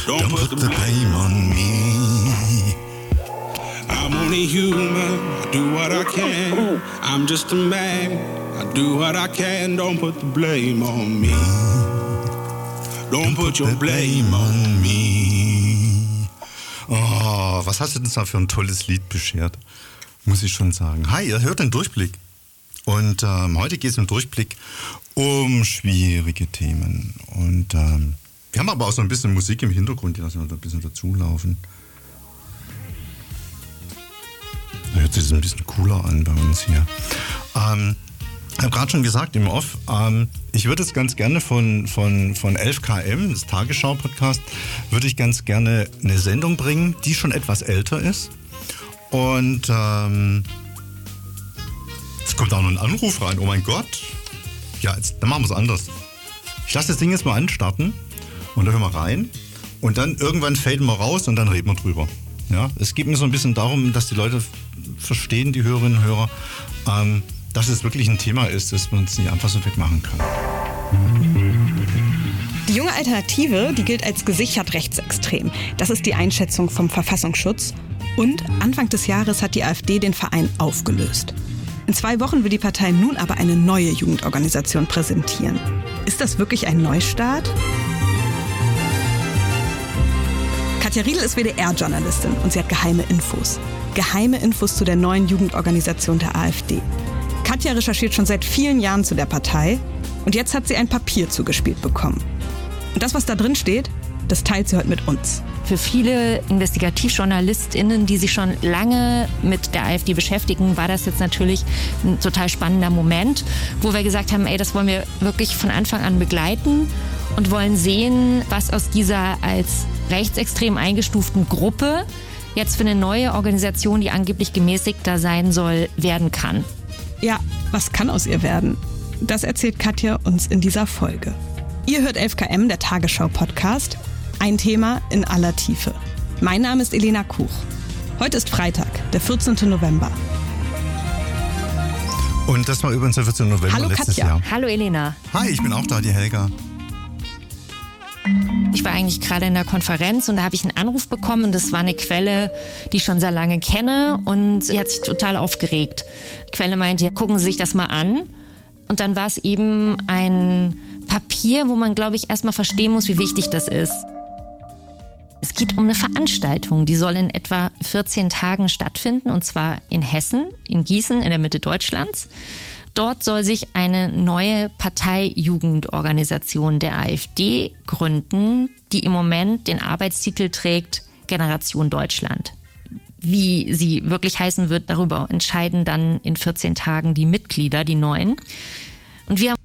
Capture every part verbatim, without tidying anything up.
Don't put the blame on me. I'm only human, I do what I can. I'm just a man, I do what I can. Don't put the blame on me. Don't put your blame on me. Oh, was hast du denn da für ein tolles Lied beschert? Muss ich schon sagen. Hi, ihr hört den Durchblick. Und ähm, heute geht es im Durchblick um schwierige Themen. Und ähm, wir haben aber auch so ein bisschen Musik im Hintergrund, die lassen wir da ein bisschen dazulaufen. Da hört sich das ein bisschen cooler an bei uns hier. Ähm, ich habe gerade schon gesagt im Off, ähm, ich würde es ganz gerne von, von, von elf K M, das Tagesschau-Podcast, würde ich ganz gerne eine Sendung bringen, die schon etwas älter ist. Und ähm, es kommt auch noch ein Anruf rein, oh mein Gott. Ja, jetzt, dann machen wir es anders. Ich lasse das Ding jetzt mal anstarten und dann hören wir rein. Und dann irgendwann faden wir raus und dann reden wir drüber. Ja, es geht mir so ein bisschen darum, dass die Leute verstehen, die Hörerinnen und Hörer, ähm, dass es wirklich ein Thema ist, das man es nicht einfach so wegmachen kann. Die junge Alternative, die gilt als gesichert rechtsextrem. Das ist die Einschätzung vom Verfassungsschutz. Und Anfang des Jahres hat die AfD den Verein aufgelöst. In zwei Wochen will die Partei nun aber eine neue Jugendorganisation präsentieren. Ist das wirklich ein Neustart? Katja Riedl ist W D R-Journalistin und sie hat geheime Infos. Geheime Infos zu der neuen Jugendorganisation der AfD. Katja recherchiert schon seit vielen Jahren zu der Partei und jetzt hat sie ein Papier zugespielt bekommen. Und das, was da drin steht, das teilt sie heute mit uns. Für viele InvestigativjournalistInnen, die sich schon lange mit der AfD beschäftigen, war das jetzt natürlich ein total spannender Moment, wo wir gesagt haben, ey, das wollen wir wirklich von Anfang an begleiten und wollen sehen, was aus dieser als rechtsextrem eingestuften Gruppe jetzt für eine neue Organisation, die angeblich gemäßigter sein soll, werden kann. Ja, was kann aus ihr werden? Das erzählt Katja uns in dieser Folge. Ihr hört elf K M, der Tagesschau-Podcast. Ein Thema in aller Tiefe. Mein Name ist Elena Kuch. Heute ist Freitag, der vierzehnten November. Und das war übrigens der vierzehnten November Hallo, letztes Katja. Jahr. Hallo Elena. Hi, ich bin auch da, die Helga. Ich war eigentlich gerade in der Konferenz und da habe ich einen Anruf bekommen und das war eine Quelle, die ich schon sehr lange kenne und sie hat sich total aufgeregt. Die Quelle meinte, gucken Sie sich das mal an. Und dann war es eben ein Papier, wo man, glaube ich, erstmal verstehen muss, wie wichtig das ist. Es geht um eine Veranstaltung, die soll in etwa vierzehn Tagen stattfinden, und zwar in Hessen, in Gießen, in der Mitte Deutschlands. Dort soll sich eine neue Parteijugendorganisation der AfD gründen, die im Moment den Arbeitstitel trägt Generation Deutschland. Wie sie wirklich heißen wird, darüber entscheiden dann in vierzehn Tagen die Mitglieder, die neuen. Und wir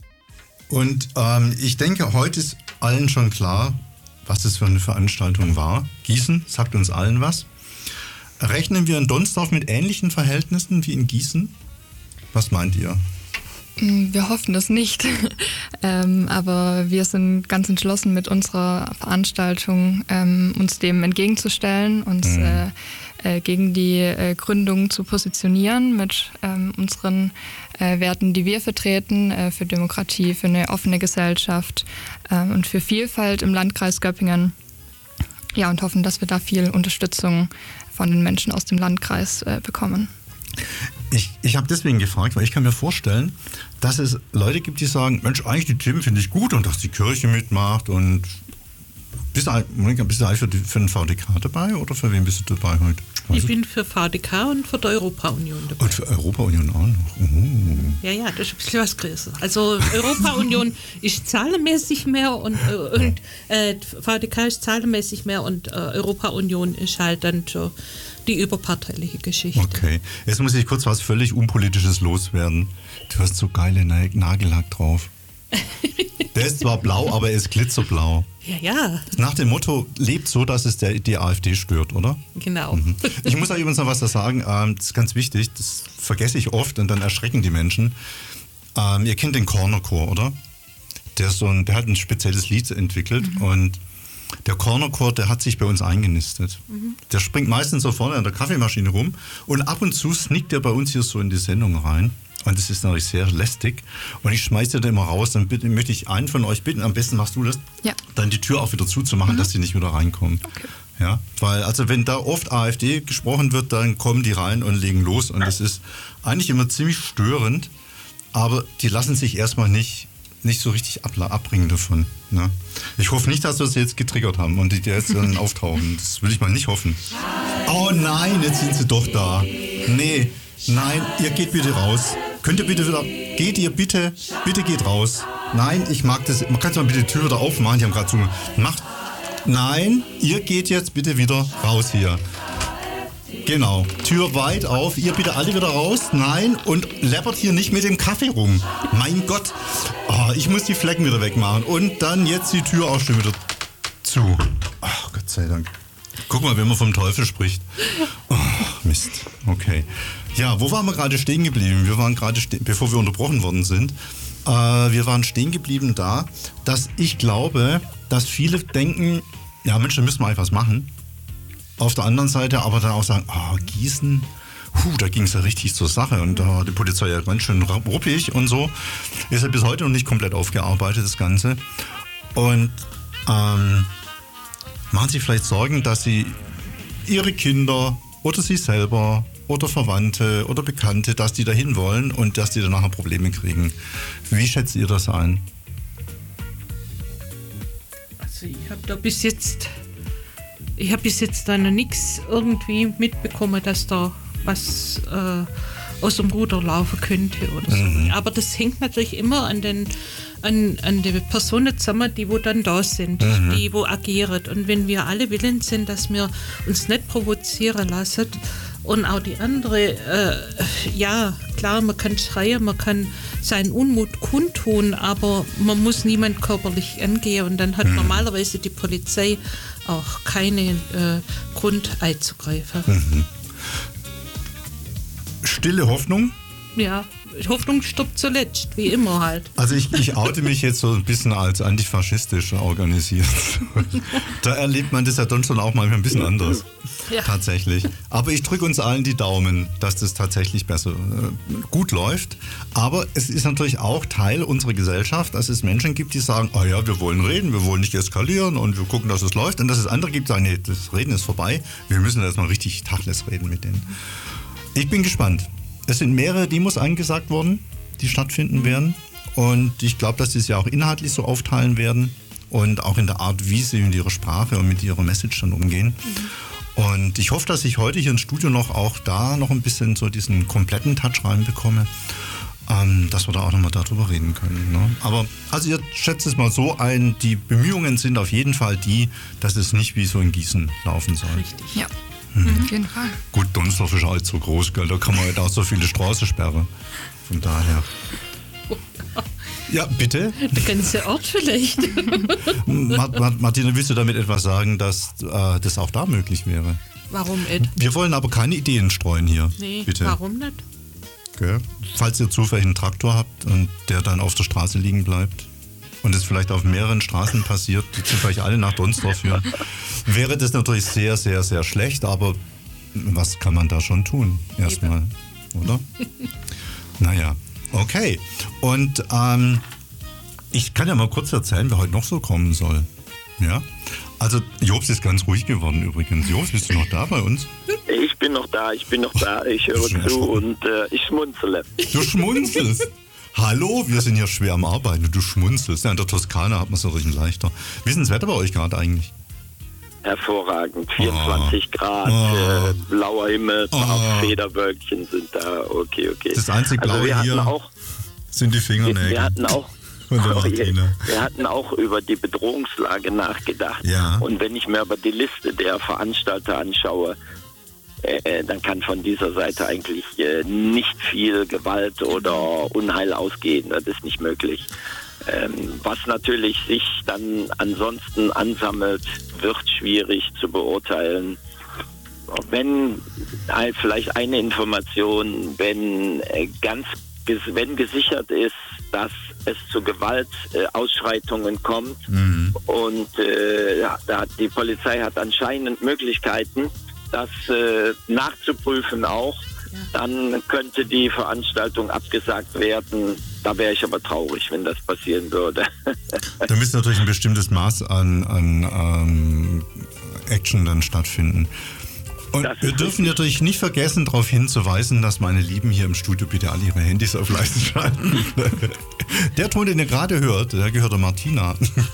Und ähm, ich denke, heute ist allen schon klar, was das für eine Veranstaltung war. Gießen sagt uns allen was. Rechnen wir in Donsdorf mit ähnlichen Verhältnissen wie in Gießen? Was meint ihr? Wir hoffen es nicht, ähm, aber wir sind ganz entschlossen mit unserer Veranstaltung, ähm, uns dem entgegenzustellen, uns mhm. äh, äh, gegen die äh, Gründung zu positionieren mit ähm, unseren äh, Werten, die wir vertreten, äh, für Demokratie, für eine offene Gesellschaft äh, und für Vielfalt im Landkreis Göppingen. Ja, und hoffen, dass wir da viel Unterstützung von den Menschen aus dem Landkreis äh, bekommen. Ich, ich habe deswegen gefragt, weil ich kann mir vorstellen, dass es Leute gibt, die sagen, Mensch, eigentlich die Themen finde ich gut und dass die Kirche mitmacht und bist du, Monika, bist du eigentlich für, die, für den V D K dabei oder für wen bist du dabei heute? Ich bin für V D K und für die Europa-Union dabei. Und für Europa-Union auch noch? Uh. Ja, ja, das ist ein bisschen was Größeres. Also Europa-Union ist zahlenmäßig mehr und, äh, und äh, V D K ist zahlenmäßig mehr und äh, Europa-Union ist halt dann so die überparteiliche Geschichte. Okay, jetzt muss ich kurz was völlig Unpolitisches loswerden. Du hast so geile Nagellack drauf. Der ist zwar blau, aber er ist glitzerblau. Ja, ja. Nach dem Motto, lebt so, dass es der, die AfD stört, oder? Genau. Mhm. Ich muss da übrigens noch was da sagen, ähm, das ist ganz wichtig, das vergesse ich oft und dann erschrecken die Menschen. Ähm, ihr kennt den Corner Chor, oder? Der, ist so ein, der hat ein spezielles Lied entwickelt mhm. und der Corner Chor, der hat sich bei uns eingenistet. Mhm. Der springt meistens so vorne an der Kaffeemaschine rum und ab und zu sneakt der bei uns hier so in die Sendung rein. Und das ist natürlich sehr lästig. Und ich schmeiße da immer raus. Dann bitte, möchte ich einen von euch bitten, am besten machst du das, ja. dann die Tür auch wieder zuzumachen, mhm. dass die nicht wieder reinkommen. Okay. Ja, weil also wenn da oft AfD gesprochen wird, dann kommen die rein und legen los. Und das ist eigentlich immer ziemlich störend. Aber die lassen sich erstmal nicht, nicht so richtig abbringen davon. Ne? Ich hoffe nicht, dass wir sie jetzt getriggert haben und die jetzt dann auftauchen. Das will ich mal nicht hoffen. Oh nein, jetzt sind sie doch da. Nee, nein, ihr geht bitte raus. Könnt ihr bitte wieder, geht ihr bitte, bitte geht raus. Nein, ich mag das, man kann mal bitte die Tür wieder aufmachen, die haben gerade zu, macht, nein, ihr geht jetzt bitte wieder raus hier. Genau, Tür weit auf, ihr bitte alle wieder raus, nein, und läppert hier nicht mit dem Kaffee rum. Mein Gott, oh, ich muss die Flecken wieder wegmachen und dann jetzt die Tür auch schon wieder zu. Ach, Gott sei Dank. Guck mal, wenn man vom Teufel spricht. Oh, Mist, okay. Ja, wo waren wir gerade stehen geblieben? Wir waren gerade, ste- bevor wir unterbrochen worden sind, äh, wir waren stehen geblieben da, dass ich glaube, dass viele denken, ja Mensch, da müssen wir einfach was machen. Auf der anderen Seite aber dann auch sagen, oh, Gießen, huh, da ging es ja richtig zur Sache und da uh, die Polizei ja ganz schön ruppig und so. Ist ja bis heute noch nicht komplett aufgearbeitet, das Ganze. Und ähm, machen Sie vielleicht Sorgen, dass Sie Ihre Kinder oder Sie selber oder Verwandte oder Bekannte, dass die dahin wollen und dass die dann nachher Probleme kriegen. Wie schätzt ihr das ein? Also ich habe da bis jetzt, ich habe bis jetzt da noch nichts irgendwie mitbekommen, dass da was äh, aus dem Ruder laufen könnte oder so. Mhm. Aber das hängt natürlich immer an den an, an die Personen zusammen, die wo dann da sind, mhm. die wo agieren. Und wenn wir alle willens sind, dass wir uns nicht provozieren lassen und auch die andere, äh, ja klar, man kann schreien, man kann seinen Unmut kundtun, aber man muss niemand körperlich angehen und dann hat mhm. normalerweise die Polizei auch keinen äh, Grund einzugreifen. Mhm. Stille Hoffnung? Ja, Hoffnung stirbt zuletzt, wie immer halt. Also ich, ich oute mich jetzt so ein bisschen als antifaschistisch organisiert. Da erlebt man das ja dann schon auch manchmal ein bisschen anders. Ja. Tatsächlich. Aber ich drücke uns allen die Daumen, dass das tatsächlich besser äh, gut läuft. Aber es ist natürlich auch Teil unserer Gesellschaft, dass es Menschen gibt, die sagen, oh ja, wir wollen reden, wir wollen nicht eskalieren und wir gucken, dass es läuft. Und dass es andere gibt, die sagen, nee, das Reden ist vorbei. Wir müssen jetzt mal richtig Tacheles reden mit denen. Ich bin gespannt. Es sind mehrere Demos angesagt worden, die stattfinden werden. Und ich glaube, dass sie es ja auch inhaltlich so aufteilen werden und auch in der Art, wie sie mit ihrer Sprache und mit ihrer Message dann umgehen. Mhm. Und ich hoffe, dass ich heute hier im Studio noch auch da noch ein bisschen so diesen kompletten Touch reinbekomme, ähm, dass wir da auch nochmal darüber reden können. Ne? Aber also ihr schätzt es mal so ein, die Bemühungen sind auf jeden Fall die, dass es nicht wie so in Gießen laufen soll. Richtig, ja. Mhm. Auf jeden Fall. Gut, Donsdorf ist halt so groß, gell? Da kann man halt auch so viele Straßen sperren. Von daher. Ja, bitte? Der ganze Ort vielleicht. Martina, willst du damit etwas sagen, dass äh, das auch da möglich wäre? Warum, Ed? Wir wollen aber keine Ideen streuen hier. Nee, bitte. Warum nicht? Okay. Falls ihr zufällig einen Traktor habt und der dann auf der Straße liegen bleibt und es vielleicht auf mehreren Straßen passiert, die zufällig alle nach Donsdorf führen, wäre das natürlich sehr, sehr, sehr schlecht, aber was kann man da schon tun? Erstmal, oder? Naja, okay. Und ähm, ich kann ja mal kurz erzählen, wer heute noch so kommen soll. Ja? Also Jobs ist ganz ruhig geworden übrigens. Jobs, bist du noch da bei uns? Ich bin noch da, ich bin noch da, ich höre zu und äh, ich schmunzele. Du schmunzelst? Hallo, wir sind hier schwer am Arbeiten und du schmunzelst. Ja, in der Toskana hat man es so richtig leichter. Wie ist denn das Wetter bei euch gerade eigentlich? Hervorragend, vierundzwanzig oh. Grad, oh. Äh, blauer Himmel, oh. auch Federwölkchen sind da, okay, okay. Das einzige Blaue also wir hier auch, sind die Fingernägel. Wir hatten auch, Und der Martina. wir hatten auch über die Bedrohungslage nachgedacht. Ja. Und wenn ich mir aber die Liste der Veranstalter anschaue, äh, dann kann von dieser Seite eigentlich äh, nicht viel Gewalt oder Unheil ausgehen. Das ist nicht möglich. Ähm, was natürlich sich dann ansonsten ansammelt, wird schwierig zu beurteilen. Wenn äh, vielleicht eine Information, wenn äh, ganz wenn gesichert ist, dass es zu Gewaltausschreitungen äh, kommt mhm. und äh, ja, die Polizei hat anscheinend Möglichkeiten, das äh, nachzuprüfen auch. dann könnte die Veranstaltung abgesagt werden. Da wäre ich aber traurig, wenn das passieren würde. Da müsste natürlich ein bestimmtes Maß an, an ähm, Action dann stattfinden. Und wir dürfen natürlich nicht vergessen, darauf hinzuweisen, dass meine Lieben hier im Studio bitte alle ihre Handys auf leise schalten. Der Ton, den ihr gerade hört, der gehört der Martina.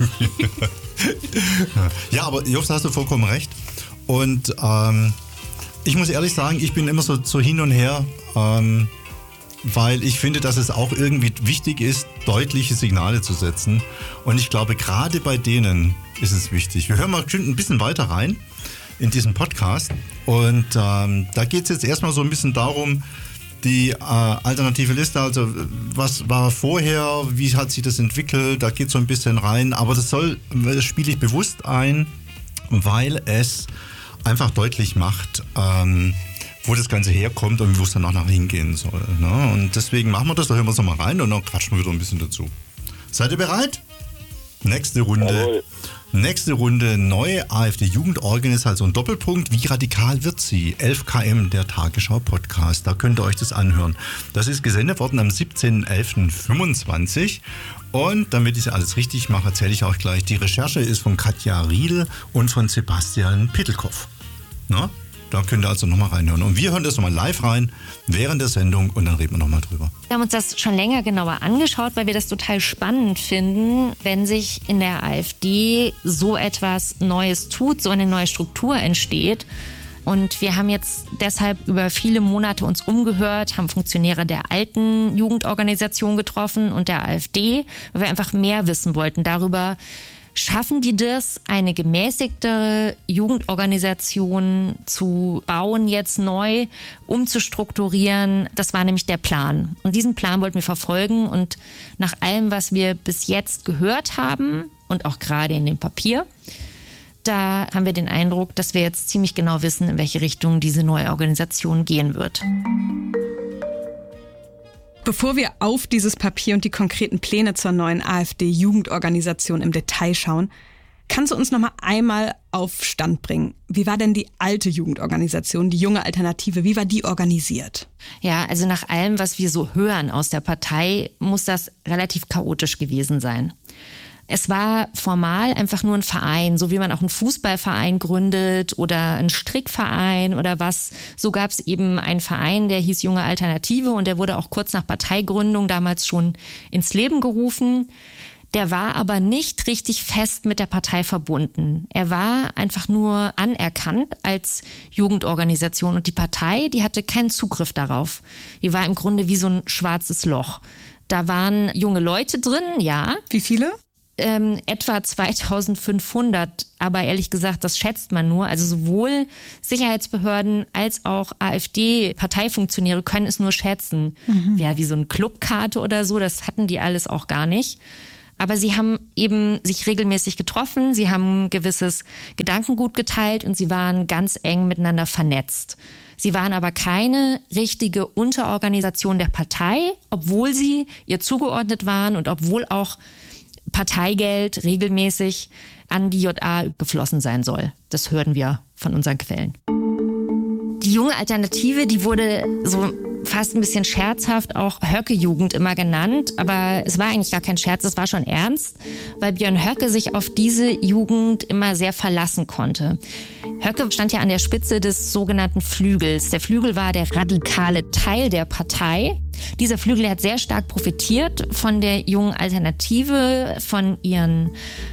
Ja, aber Jobst, hast du vollkommen recht. Und ähm, ich muss ehrlich sagen, ich bin immer so, so hin und her, ähm, weil ich finde, dass es auch irgendwie wichtig ist, deutliche Signale zu setzen. Und ich glaube, gerade bei denen ist es wichtig. Wir hören mal ein bisschen weiter rein in diesem Podcast. Und ähm, da geht es jetzt erstmal so ein bisschen darum, die äh, alternative Liste, also was war vorher, wie hat sich das entwickelt, da geht so ein bisschen rein. Aber das soll, das spiele ich bewusst ein, weil es einfach deutlich macht, ähm, wo das Ganze herkommt und wo es danach nach hingehen soll. Ne? Und deswegen machen wir das, da hören wir es nochmal rein und dann quatschen wir wieder ein bisschen dazu. Seid ihr bereit? Nächste Runde. Jawohl. Nächste Runde, neue AfD-Jugendorganisation Doppelpunkt. Wie radikal wird sie? elf Kilometer, der Tagesschau-Podcast. Da könnt ihr euch das anhören. Das ist gesendet worden am siebzehnten elften fünfundzwanzig. Und damit ich alles richtig mache, erzähle ich auch gleich. Die Recherche ist von Katja Riedl und von Sebastian Pittelkoff. Na? Da könnt ihr also nochmal reinhören. Und wir hören das nochmal live rein während der Sendung und dann reden wir nochmal drüber. Wir haben uns das schon länger genauer angeschaut, weil wir das total spannend finden, wenn sich in der AfD so etwas Neues tut, so eine neue Struktur entsteht. Und wir haben jetzt deshalb über viele Monate uns umgehört, haben Funktionäre der alten Jugendorganisation getroffen und der AfD, weil wir einfach mehr wissen wollten darüber, schaffen die das, eine gemäßigtere Jugendorganisation zu bauen, jetzt neu umzustrukturieren? Das war nämlich der Plan. Und diesen Plan wollten wir verfolgen. Und nach allem, was wir bis jetzt gehört haben und auch gerade in dem Papier, da haben wir den Eindruck, dass wir jetzt ziemlich genau wissen, in welche Richtung diese neue Organisation gehen wird. Bevor wir auf dieses Papier und die konkreten Pläne zur neuen AfD-Jugendorganisation im Detail schauen, kannst du uns noch mal einmal auf Stand bringen? Wie war denn die alte Jugendorganisation, die junge Alternative, wie war die organisiert? Ja, also nach allem, was wir so hören aus der Partei, muss das relativ chaotisch gewesen sein. Es war formal einfach nur ein Verein, so wie man auch einen Fußballverein gründet oder einen Strickverein oder was. So gab es eben einen Verein, der hieß Junge Alternative und der wurde auch kurz nach Parteigründung damals schon ins Leben gerufen. Der war aber nicht richtig fest mit der Partei verbunden. Er war einfach nur anerkannt als Jugendorganisation und die Partei, die hatte keinen Zugriff darauf. Die war im Grunde wie so ein schwarzes Loch. Da waren junge Leute drin, ja. Wie viele? Ähm, etwa zweitausendfünfhundert, aber ehrlich gesagt, das schätzt man nur. Also sowohl Sicherheitsbehörden als auch AfD-Parteifunktionäre können es nur schätzen. Mhm. Ja, wie so eine Clubkarte oder so, das hatten die alles auch gar nicht. Aber sie haben eben sich regelmäßig getroffen, sie haben ein gewisses Gedankengut geteilt und sie waren ganz eng miteinander vernetzt. Sie waren aber keine richtige Unterorganisation der Partei, obwohl sie ihr zugeordnet waren und obwohl auch Parteigeld regelmäßig an die J A geflossen sein soll. Das hören wir von unseren Quellen. Die junge Alternative, die wurde so fast ein bisschen scherzhaft auch Höcke-Jugend immer genannt, aber es war eigentlich gar kein Scherz, es war schon ernst, weil Björn Höcke sich auf diese Jugend immer sehr verlassen konnte. Höcke stand ja an der Spitze des sogenannten Flügels. Der Flügel war der radikale Teil der Partei. Dieser Flügel hat sehr stark profitiert von der jungen Alternative, von ihren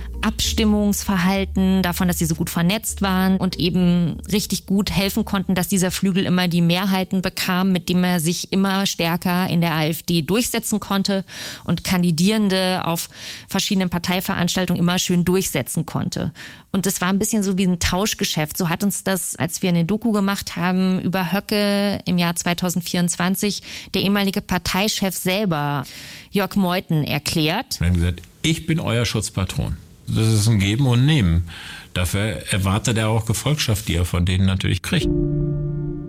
Abstimmungsverhalten, davon, dass sie so gut vernetzt waren und eben richtig gut helfen konnten, dass dieser Flügel immer die Mehrheiten bekam, mit dem er sich immer stärker in der AfD durchsetzen konnte und Kandidierende auf verschiedenen Parteiveranstaltungen immer schön durchsetzen konnte. Und das war ein bisschen so wie ein Tauschgeschäft. So hat uns das, als wir eine Doku gemacht haben über Höcke im Jahr zweitausendvierundzwanzig, der ehemalige Parteichef selber, Jörg Meuthen, erklärt. Wir haben gesagt, ich bin euer Schutzpatron. Das ist ein Geben und Nehmen. Dafür erwartet er auch Gefolgschaft, die er von denen natürlich kriegt. Und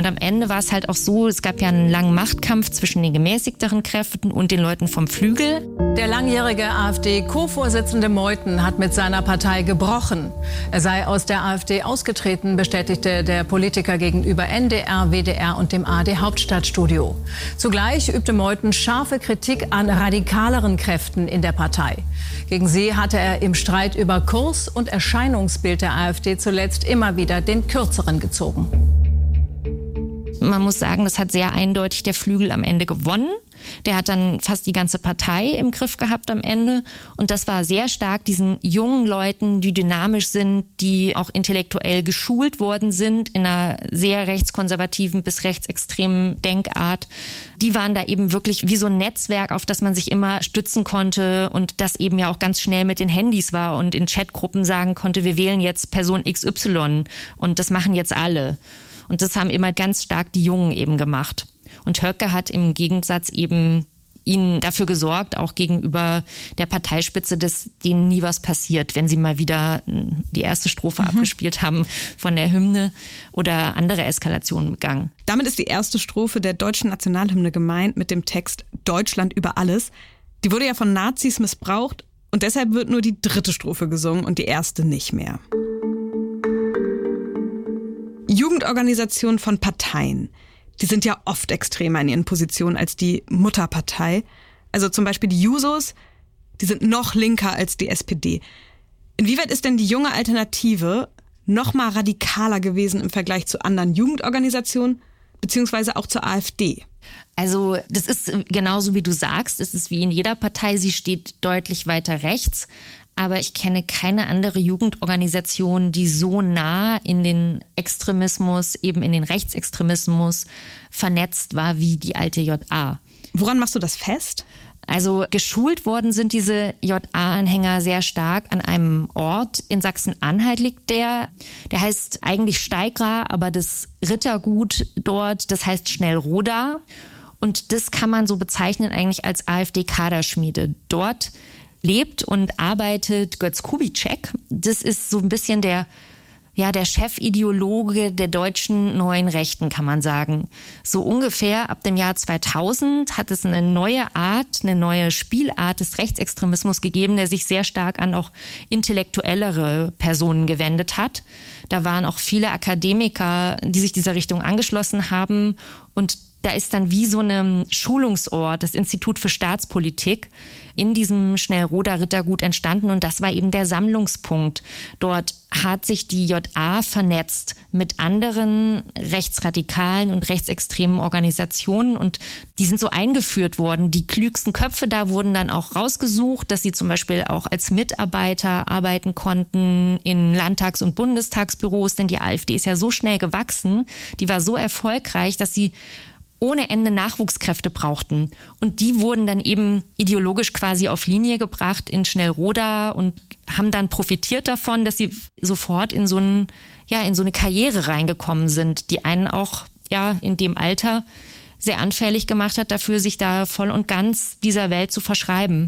Und am Ende war es halt auch so, es gab ja einen langen Machtkampf zwischen den gemäßigteren Kräften und den Leuten vom Flügel. Der langjährige AfD-Co-Vorsitzende Meuthen hat mit seiner Partei gebrochen. Er sei aus der AfD ausgetreten, bestätigte der Politiker gegenüber N D R, W D R und dem A R D-Hauptstadtstudio. Zugleich übte Meuthen scharfe Kritik an radikaleren Kräften in der Partei. Gegen sie hatte er im Streit über Kurs und Erscheinungsbild der AfD zuletzt immer wieder den Kürzeren gezogen. Man muss sagen, das hat sehr eindeutig der Flügel am Ende gewonnen. Der hat dann fast die ganze Partei im Griff gehabt am Ende. Und das war sehr stark diesen jungen Leuten, die dynamisch sind, die auch intellektuell geschult worden sind in einer sehr rechtskonservativen bis rechtsextremen Denkart. Die waren da eben wirklich wie so ein Netzwerk, auf das man sich immer stützen konnte und das eben ja auch ganz schnell mit den Handys war und in Chatgruppen sagen konnte, wir wählen jetzt Person X Y und das machen jetzt alle. Und das haben immer ganz stark die Jungen eben gemacht. Und Höcke hat im Gegensatz eben ihnen dafür gesorgt, auch gegenüber der Parteispitze, dass denen nie was passiert, wenn sie mal wieder die erste Strophe mhm. abgespielt haben von der Hymne oder andere Eskalationen begangen. Damit ist die erste Strophe der deutschen Nationalhymne gemeint mit dem Text Deutschland über alles. Die wurde ja von Nazis missbraucht und deshalb wird nur die dritte Strophe gesungen und die erste nicht mehr. Jugendorganisationen von Parteien, die sind ja oft extremer in ihren Positionen als die Mutterpartei. Also zum Beispiel die Jusos, die sind noch linker als die S P D. Inwieweit ist denn die junge Alternative noch mal radikaler gewesen im Vergleich zu anderen Jugendorganisationen, beziehungsweise auch zur AfD? Also das ist genauso wie du sagst, es ist wie in jeder Partei, sie steht deutlich weiter rechts. Aber ich kenne keine andere Jugendorganisation, die so nah in den Extremismus, eben in den Rechtsextremismus vernetzt war wie die alte J A. Woran machst du das fest? Also geschult worden sind diese J A-Anhänger sehr stark an einem Ort in Sachsen-Anhalt liegt der. Der heißt eigentlich Steigra, aber das Rittergut dort, das heißt Schnellroda. Und das kann man so bezeichnen eigentlich als AfD-Kaderschmiede. Dort lebt und arbeitet Götz Kubitschek. Das ist so ein bisschen der, ja, der Chefideologe der deutschen neuen Rechten, kann man sagen. So ungefähr ab dem Jahr zweitausend hat es eine neue Art, eine neue Spielart des Rechtsextremismus gegeben, der sich sehr stark an auch intellektuellere Personen gewendet hat. Da waren auch viele Akademiker, die sich dieser Richtung angeschlossen haben. Und da ist dann wie so ein Schulungsort, das Institut für Staatspolitik, in diesem Schnellroda Rittergut entstanden und das war eben der Sammlungspunkt. Dort hat sich die J A vernetzt mit anderen rechtsradikalen und rechtsextremen Organisationen und die sind so eingeführt worden. Die klügsten Köpfe da wurden dann auch rausgesucht, dass sie zum Beispiel auch als Mitarbeiter arbeiten konnten in Landtags- und Bundestagsbüros, denn die AfD ist ja so schnell gewachsen, die war so erfolgreich, dass sie ohne Ende Nachwuchskräfte brauchten. Und die wurden dann eben ideologisch quasi auf Linie gebracht in Schnellroda und haben dann profitiert davon, dass sie sofort in so ein, ja, in so eine Karriere reingekommen sind, die einen auch ja, in dem Alter sehr anfällig gemacht hat, dafür sich da voll und ganz dieser Welt zu verschreiben.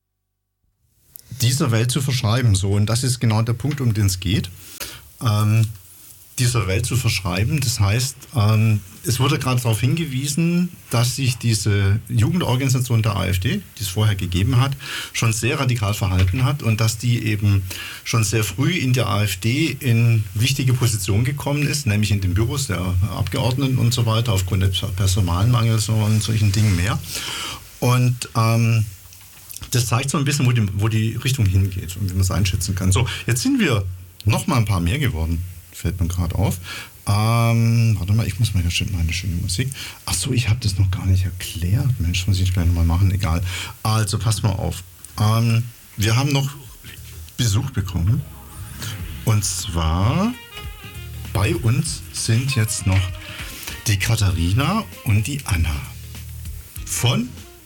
Dieser Welt zu verschreiben, so. Und das ist genau der Punkt, um den es geht. Ähm, dieser Welt zu verschreiben. Das heißt, ähm, es wurde gerade darauf hingewiesen, dass sich diese Jugendorganisation der AfD, die es vorher gegeben hat, schon sehr radikal verhalten hat und dass die eben schon sehr früh in der AfD in wichtige Positionen gekommen ist, nämlich in den Büros der Abgeordneten und so weiter, aufgrund des Personalmangels und solchen Dingen mehr. Und ähm, das zeigt so ein bisschen, wo die, wo die Richtung hingeht und wie man es einschätzen kann. So, jetzt sind wir noch mal ein paar mehr geworden. Fällt mir gerade auf. Ähm, warte mal, ich muss mal, hier steht meine schöne Musik. Ach so, ich habe das noch gar nicht erklärt. Mensch, muss ich gleich nochmal machen, egal. Also, passt mal auf. Ähm, wir haben noch Besuch bekommen. Und zwar, bei uns sind jetzt noch die Katharina und die Anna. Von?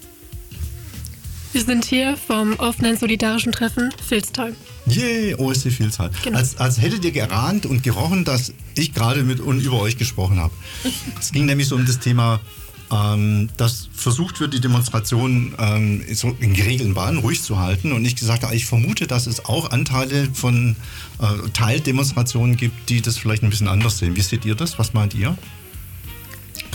Wir sind hier vom offenen solidarischen Treffen Vilstal. Yay, O S C Vilstal. Genau. Als, als hättet ihr geahnt und gerochen, dass ich gerade mit und über euch gesprochen habe. Es ging nämlich so um das Thema, ähm, dass versucht wird, die Demonstration ähm, so in geregelten Bahnen ruhig zu halten. Und ich gesagt habe, ich vermute, dass es auch Anteile von äh, Teildemonstrationen gibt, die das vielleicht ein bisschen anders sehen. Wie seht ihr das? Was meint ihr?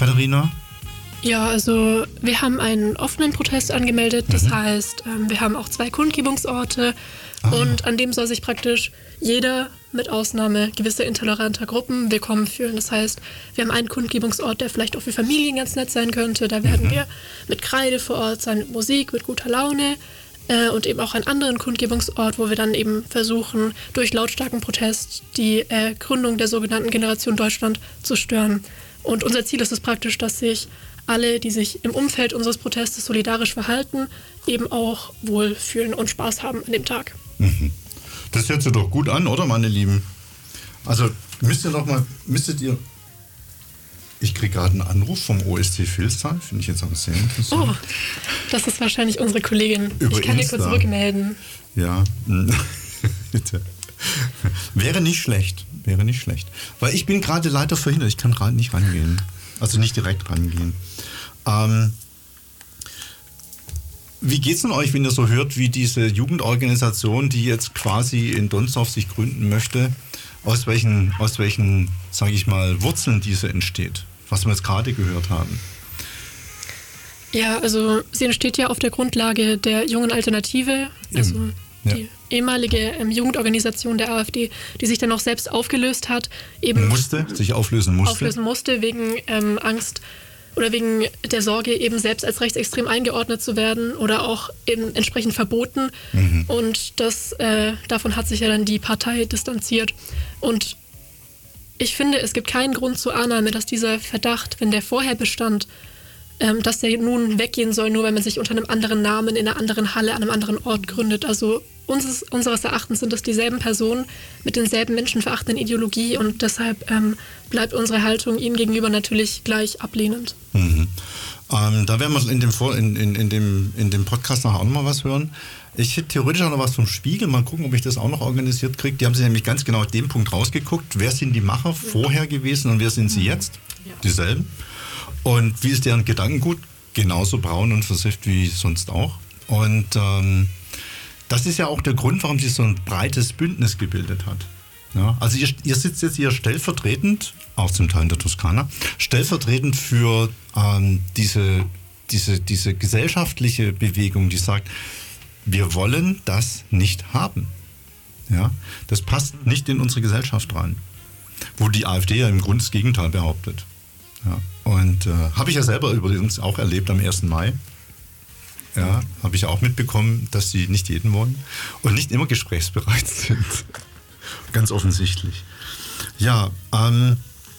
Katharina? Ja, also wir haben einen offenen Protest angemeldet. Das mhm. heißt, wir haben auch zwei Kundgebungsorte ah. und an dem soll sich praktisch jeder mit Ausnahme gewisser intoleranter Gruppen willkommen fühlen. Das heißt, wir haben einen Kundgebungsort, der vielleicht auch für Familien ganz nett sein könnte. Da werden mhm. wir mit Kreide vor Ort sein, mit Musik, mit guter Laune äh, und eben auch einen anderen Kundgebungsort, wo wir dann eben versuchen, durch lautstarken Protest die äh, Gründung der sogenannten Generation Deutschland zu stören. Und unser Ziel ist es praktisch, dass sich alle, die sich im Umfeld unseres Protestes solidarisch verhalten, eben auch wohlfühlen und Spaß haben an dem Tag. Mhm. Das hört sich doch gut an, oder, meine Lieben? Also müsst ihr doch mal, müsstet ihr... Ich kriege gerade einen Anruf vom O S C Vilstal, finde ich jetzt auch sehr interessant. Oh, das ist wahrscheinlich unsere Kollegin. Über ich kann Insta. dir kurz rückmelden. Ja, bitte. Wäre nicht schlecht, wäre nicht schlecht. Weil ich bin gerade leider verhindert, ich kann gerade nicht rangehen. Also nicht direkt rangehen. Ähm, wie geht's denn euch, wenn ihr so hört, wie diese Jugendorganisation, die jetzt quasi in Donsdorf sich gründen möchte, aus welchen, aus welchen, sage ich mal, Wurzeln diese entsteht? Was wir jetzt gerade gehört haben. Ja, also sie entsteht ja auf der Grundlage der Jungen Alternative, also Eben. die ja. ehemalige ähm, Jugendorganisation der AfD, die sich dann auch selbst aufgelöst hat. Eben musste, sich auflösen musste. Auflösen musste wegen ähm, Angst oder wegen der Sorge, eben selbst als rechtsextrem eingeordnet zu werden oder auch eben entsprechend verboten. Mhm. Und das, äh, davon hat sich ja dann die Partei distanziert. Und ich finde, es gibt keinen Grund zur Annahme, dass dieser Verdacht, wenn der vorher bestand, ähm, dass der nun weggehen soll, nur weil man sich unter einem anderen Namen in einer anderen Halle an einem anderen Ort gründet. Also unseres, unseres Erachtens sind das dieselben Personen mit denselben menschenverachtenden Ideologie und deshalb ähm, bleibt unsere Haltung ihnen gegenüber natürlich gleich ablehnend. Mhm. Ähm, da werden wir in dem, Vor- in, in, in, dem, in dem Podcast nachher auch noch mal was hören. Ich hätte theoretisch auch noch was vom Spiegel. Mal gucken, ob ich das auch noch organisiert kriege. Die haben sich nämlich ganz genau den Punkt rausgeguckt. Wer sind die Macher vorher gewesen und wer sind sie jetzt? Ja. Dieselben. Und wie ist deren Gedankengut? Genauso braun und versifft wie sonst auch. Und ähm, das ist ja auch der Grund, warum sich so ein breites Bündnis gebildet hat. Ja, also ihr, ihr sitzt jetzt hier stellvertretend, auch zum Teil in der Toskana, stellvertretend für ähm, diese, diese, diese gesellschaftliche Bewegung, die sagt, wir wollen das nicht haben. Ja, das passt nicht in unsere Gesellschaft rein. Wo die AfD ja im Grunde das Gegenteil behauptet. Ja, und äh, habe ich ja selber übrigens auch erlebt am ersten Mai. Ja, habe ich auch mitbekommen, dass sie nicht jeden wollen und nicht immer gesprächsbereit sind. Ganz offensichtlich. Ja, ähm,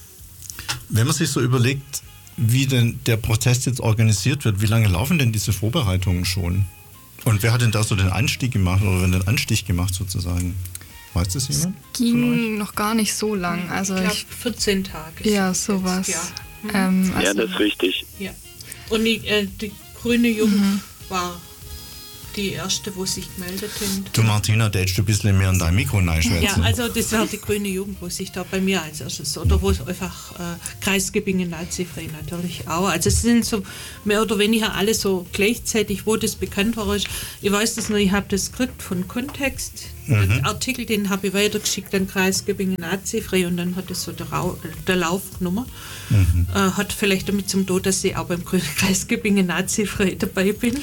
wenn man sich so überlegt, wie denn der Protest jetzt organisiert wird, wie lange laufen denn diese Vorbereitungen schon? Und wer hat denn da so den Anstieg gemacht oder den Anstich gemacht sozusagen? Weiß das jemand? Es ging noch gar nicht so lang. Also ich glaube ich, vierzehn Tage. Ja, sowas. Ja. Mhm. Ähm, also ja, das ist richtig. Ja. Und die, äh, die grüne Jugend Mhm. war die erste, wo sich gemeldet haben. Du Martina, da hättest du ein bisschen mehr an dein Mikro reinschwätzen. Ja, also das war die grüne Jugend, wo sich da bei mir als erstes, oder wo es einfach äh, Kreisgebingen nazifrei natürlich auch. Also es sind so mehr oder weniger alle so gleichzeitig, wo das bekannt war. Ich weiß das nur, ich habe das gekriegt von Kontext. Mhm. Den Artikel, den habe ich weitergeschickt an Kreisgebingen nazifrei und dann hat es so der, Rau, der Lauf genommen. Mhm. Äh, hat vielleicht damit zum Tod, dass ich auch beim Kreisgebingen nazifrei dabei bin.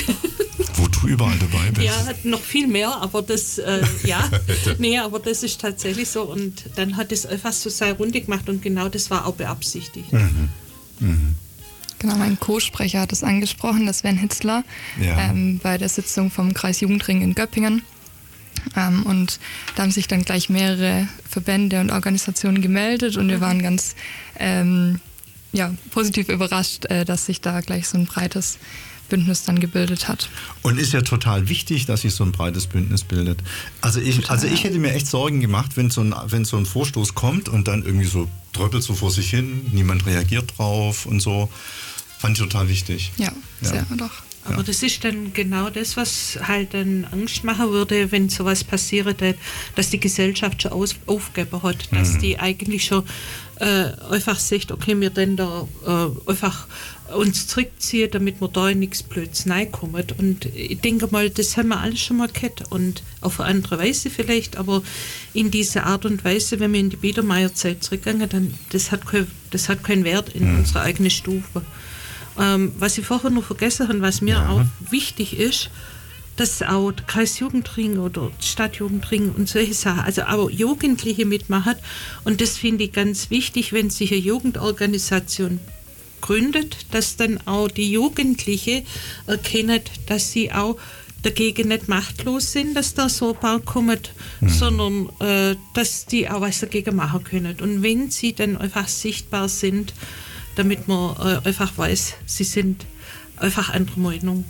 Wo du überall dabei bist. Ja, noch viel mehr, aber das, äh, ja, nee, aber das ist tatsächlich so und dann hat es einfach so seine Runde gemacht und genau das war auch beabsichtigt. Mhm. Mhm. Genau, mein Co-Sprecher hat es angesprochen, das Sven Hitzler, ja. ähm, bei der Sitzung vom Kreis Jugendring in Göppingen. Ähm, und da haben sich dann gleich mehrere Verbände und Organisationen gemeldet und wir waren ganz ähm, ja, positiv überrascht, äh, dass sich da gleich so ein breites Bündnis dann gebildet hat. Und ist ja total wichtig, dass sich so ein breites Bündnis bildet. Also ich, total, also ich hätte mir echt Sorgen gemacht, wenn so, ein, wenn so ein Vorstoß kommt und dann irgendwie so tröppelt so vor sich hin, niemand reagiert drauf und so. Fand ich total wichtig. Ja, sehr ja. doch. Aber ja. das ist dann genau das, was halt dann Angst machen würde, wenn sowas passiert, dass die Gesellschaft schon aus, aufgegeben hat, dass mhm. die eigentlich schon äh, einfach sagt, okay, wir dann da äh, einfach uns zurückziehen, damit wir da in nichts Blöds reinkommen. Und ich denke mal, das haben wir alles schon mal gehabt und auf eine andere Weise vielleicht, aber in dieser Art und Weise, wenn wir in die Biedermeierzeit zurückgehen, dann das hat kein, das hat keinen Wert in mhm. unserer eigenen Stufe. Ähm, was ich vorher noch vergessen habe, was mir ja. auch wichtig ist, dass auch der Kreisjugendring oder die Stadtjugendring und solche Sachen, also auch Jugendliche mitmachen. Und das finde ich ganz wichtig, wenn sich eine Jugendorganisation gründet, dass dann auch die Jugendliche erkennen, dass sie auch dagegen nicht machtlos sind, dass da so ein paar kommen, mhm. sondern äh, dass die auch was dagegen machen können. Und wenn sie dann einfach sichtbar sind, damit man äh, einfach weiß, sie sind einfach anderer Meinung.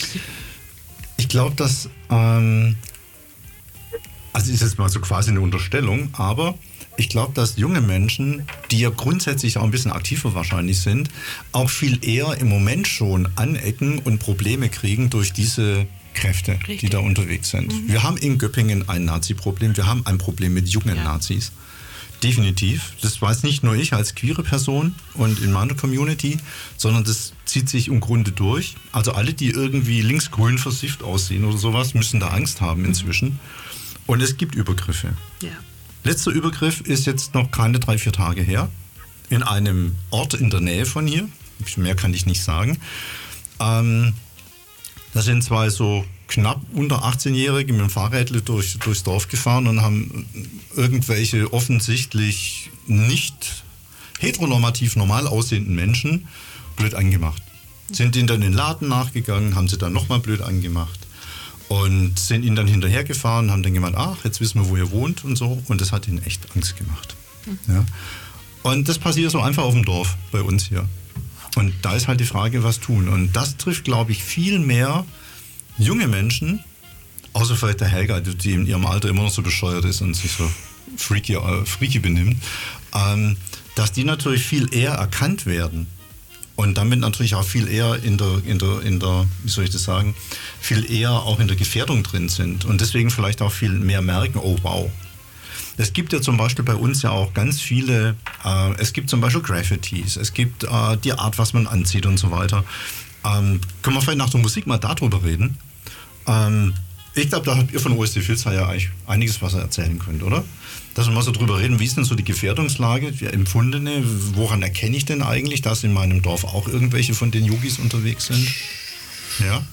Ich glaube, dass, ähm, also ist jetzt mal so quasi eine Unterstellung, aber ich glaube, dass junge Menschen, die ja grundsätzlich auch ein bisschen aktiver wahrscheinlich sind, auch viel eher im Moment schon anecken und Probleme kriegen durch diese Kräfte, Richtig. die da unterwegs sind. Mhm. Wir haben in Göppingen ein Nazi-Problem, wir haben ein Problem mit jungen ja. Nazis. Definitiv. Das weiß nicht nur ich als queere Person und in meiner Community, sondern das zieht sich im Grunde durch. Also alle, die irgendwie linksgrün versifft aussehen oder sowas, müssen da Angst haben inzwischen. Und es gibt Übergriffe. Ja. Letzter Übergriff ist jetzt noch keine drei, vier Tage her. In einem Ort in der Nähe von hier. Mehr kann ich nicht sagen. Ähm, da sind zwei so knapp unter achtzehnjährige mit dem Fahrrädle durch, durchs Dorf gefahren und haben irgendwelche offensichtlich nicht heteronormativ normal aussehenden Menschen blöd angemacht. Sind ihnen dann in den Laden nachgegangen, haben sie dann nochmal blöd angemacht und sind ihnen dann hinterhergefahren, haben dann gemeint, ach, jetzt wissen wir, wo ihr wohnt und so. Und das hat ihnen echt Angst gemacht. Ja. Und das passiert so einfach auf dem Dorf bei uns hier. Und da ist halt die Frage, was tun. Und das trifft, glaube ich, viel mehr junge Menschen, außer vielleicht der Helga, die in ihrem Alter immer noch so bescheuert ist und sich so freaky, äh, freaky benimmt, ähm, dass die natürlich viel eher erkannt werden und damit natürlich auch viel eher in der, in der, in der, wie soll ich das sagen, viel eher auch in der Gefährdung drin sind und deswegen vielleicht auch viel mehr merken, oh wow. Es gibt ja zum Beispiel bei uns ja auch ganz viele, äh, es gibt zum Beispiel Graffitis, es gibt äh, die Art, was man anzieht und so weiter. Ähm, können wir vielleicht nach der Musik mal darüber reden? Ähm, ich glaube, da habt ihr von O S D Filzer ja eigentlich einiges, was ihr erzählen könnt, oder? Dass wir mal so drüber reden, wie ist denn so die Gefährdungslage, die empfundene, woran erkenne ich denn eigentlich, dass in meinem Dorf auch irgendwelche von den Yogis unterwegs sind? Ja?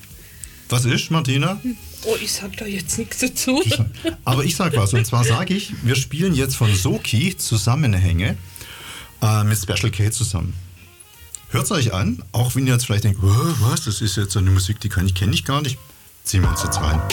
Was ist, Martina? Oh, ich sag da jetzt nichts dazu. Aber ich sag was, und zwar sage ich, wir spielen jetzt von Soki Zusammenhänge äh, mit Special K zusammen. Hört es euch an, auch wenn ihr jetzt vielleicht denkt, oh, was, das ist jetzt eine Musik, die kann ich, kenne ich gar nicht. Ziehen wir uns jetzt rein.